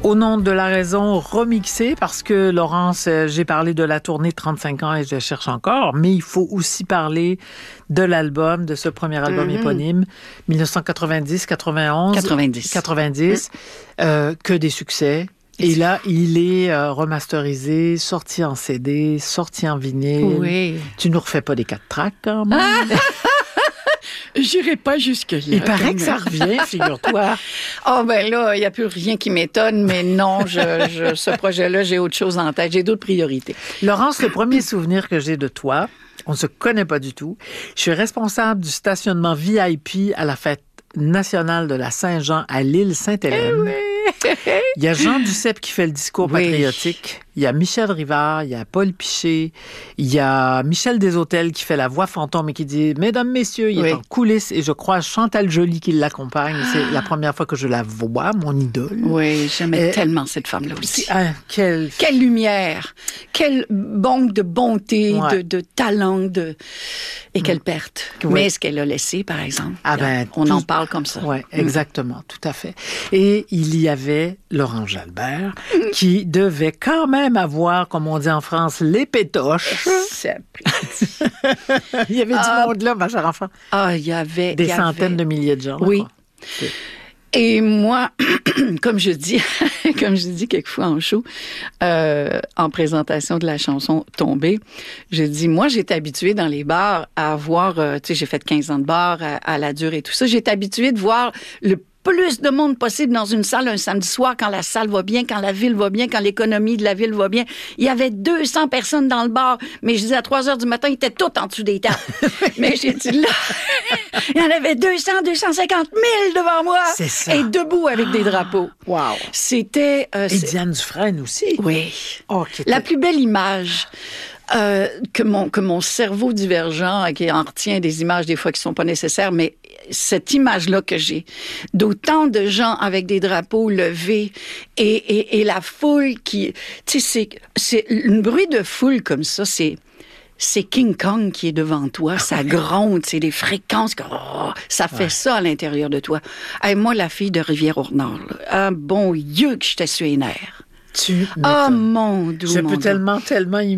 Au nom de la raison, remixé, parce que, Laurence, j'ai parlé de la tournée 35 ans et je cherche encore, mais il faut aussi parler de l'album, de ce premier album éponyme, 1990, 91. 90. Que des succès. Et là, il est remasterisé, sorti en CD, sorti en vinyle. Oui. Tu nous refais pas des 4 tracks, quand même? J'irai pas jusque-là. Il paraît que ça revient, figure-toi. Oh, ben là, il n'y a plus rien qui m'étonne, mais non, ce projet-là, j'ai autre chose en tête. J'ai d'autres priorités. Laurence, le premier souvenir que j'ai de toi, on ne se connaît pas du tout. Je suis responsable du stationnement VIP à la fête nationale de la Saint-Jean à l'île Sainte-Hélène. Oui. Il y a Jean Duceppe qui fait le discours patriotique. Il y a Michel Rivard, il y a Paul Piché, il y a Michel Desautels qui fait la voix fantôme et qui dit « Mesdames, messieurs », il est en coulisses. Et je crois Chantal Joly qui l'accompagne. C'est la première fois que je la vois, mon idole. Oui, j'aimais tellement cette femme-là aussi. Quelle lumière, quelle bombe de bonté, de talent, et quelle perte. Oui. Mais ce qu'elle a laissé, par exemple, on en parle comme ça. Oui, exactement, tout à fait. Et il y avait Laurent Jalbert qui devait quand même avoir, comme on dit en France, les pétoches. Il y avait du monde là, ma chère enfant. Il y avait... Des centaines de milliers de gens. Oui. Et moi, comme je dis quelquefois en show, en présentation de la chanson Tombée, je dis, moi, j'étais habituée dans les bars à voir, j'ai fait 15 ans de bar à la dure et tout ça, j'étais habituée de voir le plus de monde possible dans une salle un samedi soir quand la salle va bien, quand la ville va bien, quand l'économie de la ville va bien. Il y avait 200 personnes dans le bar, mais je disais à 3 heures du matin, ils étaient tous en dessous des tables. Mais j'ai dit là, il y en avait 200, 250 000 devant moi. C'est ça. Et debout avec des drapeaux. Wow. C'était... et Diane Dufresne aussi. Oui. La plus belle image... que mon cerveau divergent, qui en retient des images des fois qui sont pas nécessaires, mais cette image-là que j'ai, d'autant de gens avec des drapeaux levés et la foule qui... Tu sais, c'est un bruit de foule comme ça, c'est King Kong qui est devant toi, ça gronde, c'est des fréquences, ça fait ça à l'intérieur de toi. Hey, moi, la fille de Rivière-au-Nord, bon Dieu que j'étais sur les nerfs. Tu m'étonnes. Oh mon Dieu. Je peux tellement